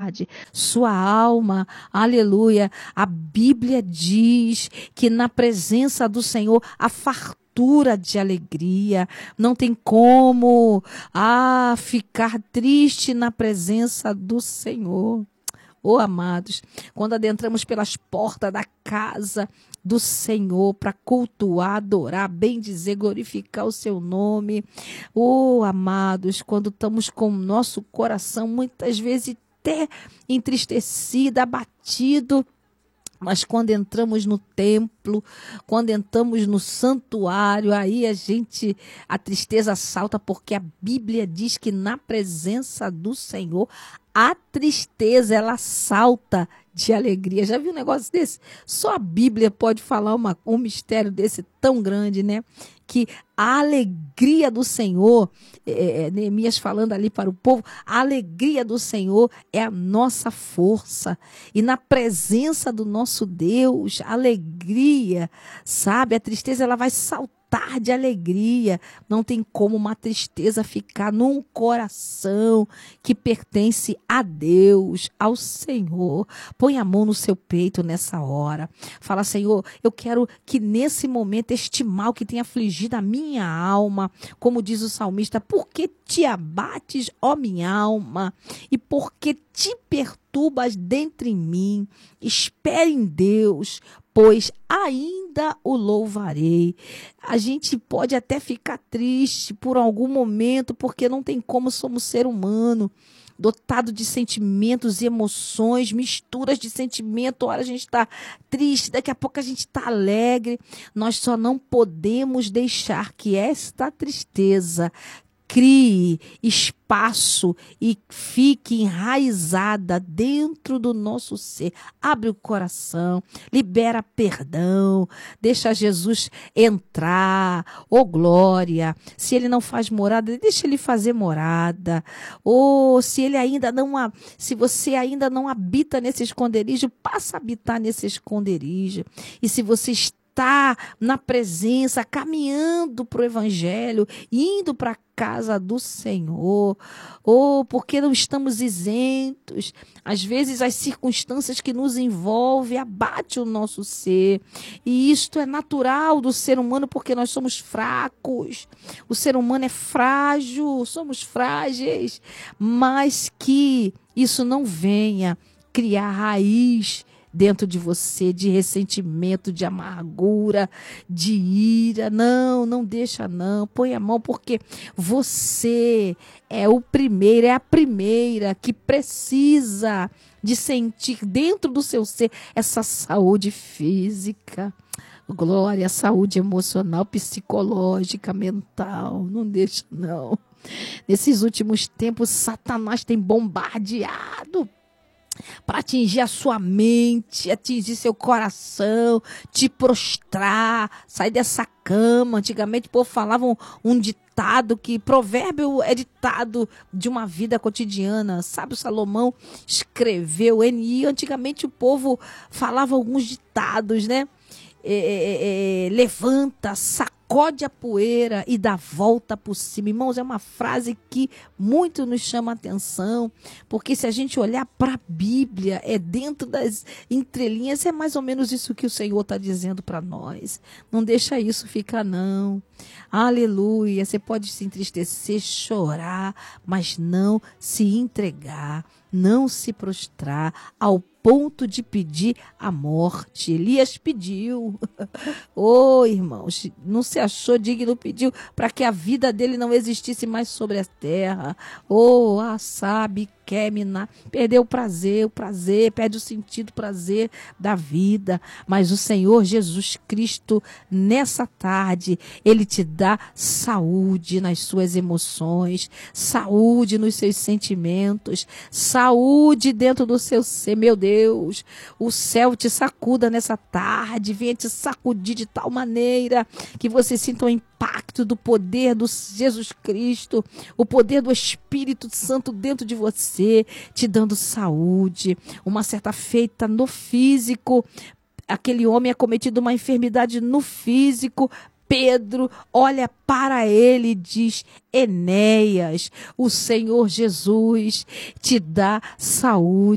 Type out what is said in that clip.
tarde. Sua alma, aleluia. A Bíblia diz que na presença do Senhor há fartura de alegria. Não tem como ficar triste na presença do Senhor. Amados, quando adentramos pelas portas da casa do Senhor para cultuar, adorar, bendizer, glorificar o seu nome. Amados, quando estamos com o nosso coração muitas vezes até entristecido, abatido, mas quando entramos no templo, quando entramos no santuário, aí a tristeza salta, porque a Bíblia diz que na presença do Senhor, a tristeza, ela salta de alegria. Já viu um negócio desse? Só a Bíblia pode falar um mistério desse tão grande, né? Que a alegria do Senhor, Neemias falando ali para o povo, a alegria do Senhor é a nossa força. E na presença do nosso Deus, a alegria, sabe? A tristeza, ela vai saltar de alegria. Não tem como uma tristeza ficar num coração que pertence a Deus, ao Senhor. Põe a mão no seu peito nessa hora. Fala: Senhor, eu quero que nesse momento este mal que tem afligido a minha alma, como diz o salmista, por que te abates, ó minha alma, e por que te perturbas dentro em mim? Espere em Deus, pois ainda o louvarei. A gente pode até ficar triste por algum momento, porque não tem como, somos ser humano, dotado de sentimentos e emoções, misturas de sentimento. Ora a gente está triste, daqui a pouco a gente está alegre. Nós só não podemos deixar que esta tristeza crie espaço e fique enraizada dentro do nosso ser. Abre o coração, libera perdão, deixa Jesus entrar. Glória! Se ele não faz morada, deixa ele fazer morada. Se você ainda não habita nesse esconderijo, passa a habitar nesse esconderijo. E se você está na presença, caminhando para o Evangelho, indo para a casa do Senhor, porque não estamos isentos. Às vezes as circunstâncias que nos envolvem abatem o nosso ser, e isto é natural do ser humano, porque nós somos fracos, o ser humano é frágil, somos frágeis, mas que isso não venha criar raiz dentro de você, de ressentimento, de amargura, de ira. Não deixa não. Põe a mão, porque você é a primeira que precisa de sentir dentro do seu ser essa saúde física. Glória, saúde emocional, psicológica, mental. Não deixa não. Nesses últimos tempos, Satanás tem bombardeado para atingir a sua mente, atingir seu coração, te prostrar, sair dessa cama. Antigamente o povo falava um ditado, que provérbio é ditado de uma vida cotidiana. Sábio Salomão escreveu, antigamente o povo falava alguns ditados, né? Levanta, sacode a poeira e dá volta por cima. Irmãos, é uma frase que muito nos chama a atenção, porque se a gente olhar para a Bíblia, dentro das entrelinhas, é mais ou menos isso que o Senhor está dizendo para nós. Não deixa isso ficar, não. Aleluia. Você pode se entristecer, chorar, mas não se entregar, não se prostrar ao ponto de pedir a morte. Elias pediu. Irmãos, não se achou digno, pediu para que a vida dele não existisse mais sobre a terra. Sabe, perdeu o prazer, perde o sentido, prazer da vida. Mas o Senhor Jesus Cristo, nessa tarde, Ele te dá saúde nas suas emoções, saúde nos seus sentimentos, saúde dentro do seu ser. Meu Deus, o céu te sacuda nessa tarde, venha te sacudir de tal maneira que você sinta o impacto do poder do Jesus Cristo, o poder do Espírito Santo dentro de você, te dando saúde. Uma certa feita no físico, aquele homem é cometido uma enfermidade no físico. Pedro olha para ele e diz: Enéas, o Senhor Jesus te dá saúde.